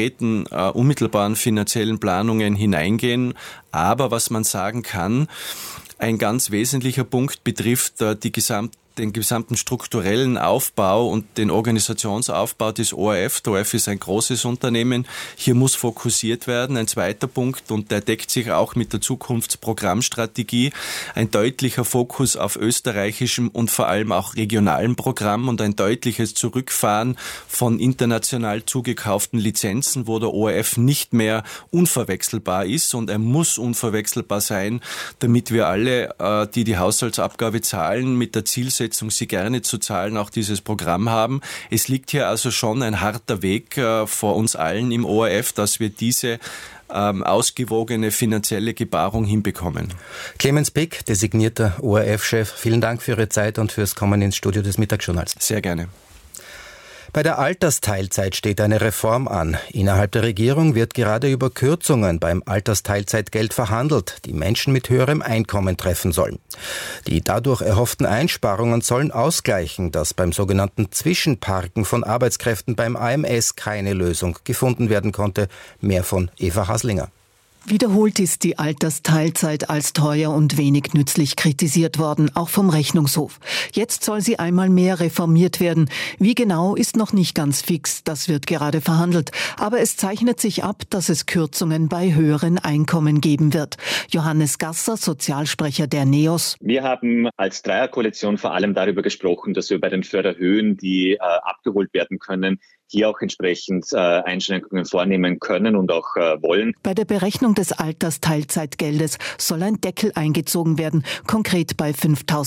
konkreten, unmittelbaren finanziellen Planungen hineingehen. Aber was man sagen kann, ein ganz wesentlicher Punkt betrifft den gesamten strukturellen Aufbau und den Organisationsaufbau des ORF. Der ORF ist ein großes Unternehmen. Hier muss fokussiert werden. Ein zweiter Punkt, und der deckt sich auch mit der Zukunftsprogrammstrategie, ein deutlicher Fokus auf österreichischem und vor allem auch regionalem Programm und ein deutliches Zurückfahren von international zugekauften Lizenzen, wo der ORF nicht mehr unverwechselbar ist, und er muss unverwechselbar sein, damit wir alle, die Haushaltsabgabe zahlen, mit der Zielsetzung, sie gerne zu zahlen, auch dieses Programm haben. Es liegt hier also schon ein harter Weg vor uns allen im ORF, dass wir diese ausgewogene finanzielle Gebarung hinbekommen. Clemens Pick, designierter ORF-Chef, vielen Dank für Ihre Zeit und fürs Kommen ins Studio des Mittagsjournals. Sehr gerne. Bei der Altersteilzeit steht eine Reform an. Innerhalb der Regierung wird gerade über Kürzungen beim Altersteilzeitgeld verhandelt, die Menschen mit höherem Einkommen treffen sollen. Die dadurch erhofften Einsparungen sollen ausgleichen, dass beim sogenannten Zwischenparken von Arbeitskräften beim AMS keine Lösung gefunden werden konnte. Mehr von Eva Haslinger. Wiederholt ist die Altersteilzeit als teuer und wenig nützlich kritisiert worden, auch vom Rechnungshof. Jetzt soll sie einmal mehr reformiert werden. Wie genau ist noch nicht ganz fix, das wird gerade verhandelt. Aber es zeichnet sich ab, dass es Kürzungen bei höheren Einkommen geben wird. Johannes Gasser, Sozialsprecher der NEOS. Wir haben als Dreierkoalition vor allem darüber gesprochen, dass wir bei den Förderhöhen, die abgeholt werden können, hier auch entsprechend Einschränkungen vornehmen können und auch wollen. Bei der Berechnung des Altersteilzeitgeldes soll ein Deckel eingezogen werden, konkret bei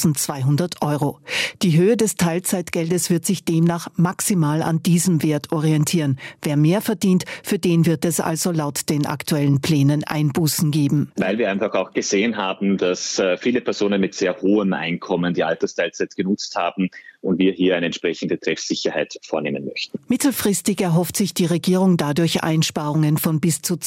5.200 €. Die Höhe des Teilzeitgeldes wird sich demnach maximal an diesem Wert orientieren. Wer mehr verdient, für den wird es also laut den aktuellen Plänen Einbußen geben. Weil wir einfach auch gesehen haben, dass viele Personen mit sehr hohem Einkommen die Altersteilzeit genutzt haben und wir hier eine entsprechende Treffsicherheit vornehmen möchten. Mittelfristig erhofft sich die Regierung dadurch Einsparungen von bis zu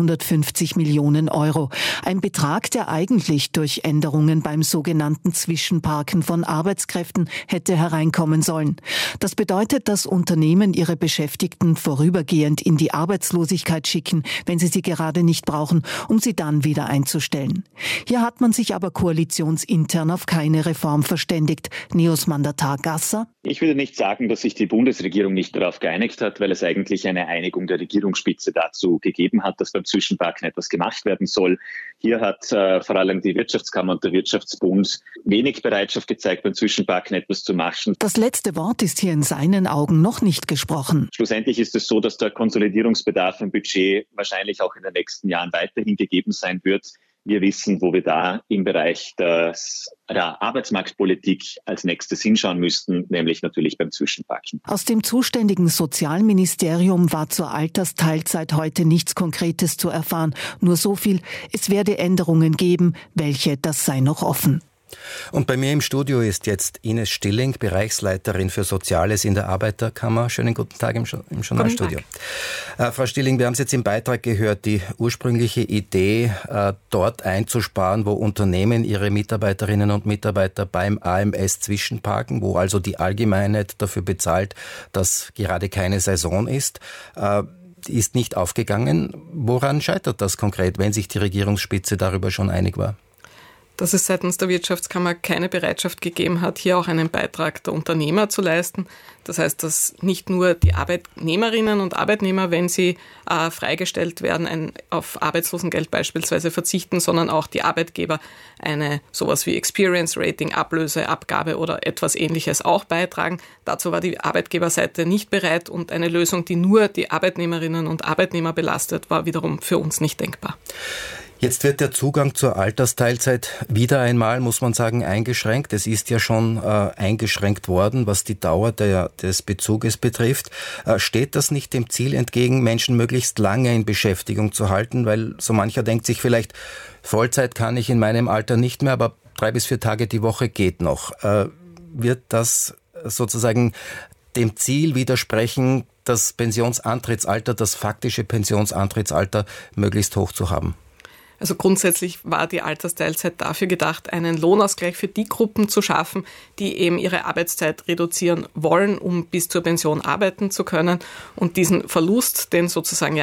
250 Millionen €. Ein Betrag, der eigentlich durch Änderungen beim sogenannten Zwischenparken von Arbeitskräften hätte hereinkommen sollen. Das bedeutet, dass Unternehmen ihre Beschäftigten vorübergehend in die Arbeitslosigkeit schicken, wenn sie gerade nicht brauchen, um sie dann wieder einzustellen. Hier hat man sich aber koalitionsintern auf keine Reform verständigt. NEOS-Mandatar Gasser. Ich würde nicht sagen, dass sich die Bundesregierung nicht darauf geeinigt hat, weil es eigentlich eine Einigung der Regierungsspitze dazu gegeben hat, dass beim Zwischenparken etwas gemacht werden soll. Hier hat vor allem die Wirtschaftskammer und der Wirtschaftsbund wenig Bereitschaft gezeigt, beim Zwischenparken etwas zu machen. Das letzte Wort ist hier in seinen Augen noch nicht gesprochen. Schlussendlich ist es so, dass der Konsolidierungsbedarf im Budget wahrscheinlich auch in den nächsten Jahren weiterhin gegeben sein wird. Wir wissen, wo wir da im Bereich der Arbeitsmarktpolitik als nächstes hinschauen müssten, nämlich natürlich beim Zwischenparken. Aus dem zuständigen Sozialministerium war zur Altersteilzeit heute nichts Konkretes zu erfahren. Nur so viel, es werde Änderungen geben. Welche, das sei noch offen. Und bei mir im Studio ist jetzt Ines Stilling, Bereichsleiterin für Soziales in der Arbeiterkammer. Schönen guten Tag im Journalstudio. Frau Stilling, wir haben es jetzt im Beitrag gehört, die ursprüngliche Idee, dort einzusparen, wo Unternehmen ihre Mitarbeiterinnen und Mitarbeiter beim AMS zwischenparken, wo also die Allgemeinheit dafür bezahlt, dass gerade keine Saison ist nicht aufgegangen. Woran scheitert das konkret, wenn sich die Regierungsspitze darüber schon einig war? Dass es seitens der Wirtschaftskammer keine Bereitschaft gegeben hat, hier auch einen Beitrag der Unternehmer zu leisten. Das heißt, dass nicht nur die Arbeitnehmerinnen und Arbeitnehmer, wenn sie freigestellt werden, auf Arbeitslosengeld beispielsweise verzichten, sondern auch die Arbeitgeber eine sowas wie Experience Rating, Ablöse, Abgabe oder etwas Ähnliches auch beitragen. Dazu war die Arbeitgeberseite nicht bereit und eine Lösung, die nur die Arbeitnehmerinnen und Arbeitnehmer belastet, war wiederum für uns nicht denkbar. Jetzt wird der Zugang zur Altersteilzeit wieder einmal, muss man sagen, eingeschränkt. Es ist ja schon eingeschränkt worden, was die Dauer des Bezuges betrifft. Steht das nicht dem Ziel entgegen, Menschen möglichst lange in Beschäftigung zu halten? Weil so mancher denkt sich vielleicht, Vollzeit kann ich in meinem Alter nicht mehr, aber 3 bis 4 Tage die Woche geht noch. Wird das sozusagen dem Ziel widersprechen, das Pensionsantrittsalter, das faktische Pensionsantrittsalter möglichst hoch zu haben? Also grundsätzlich war die Altersteilzeit dafür gedacht, einen Lohnausgleich für die Gruppen zu schaffen, die eben ihre Arbeitszeit reduzieren wollen, um bis zur Pension arbeiten zu können. Und diesen Verlust, den sozusagen ja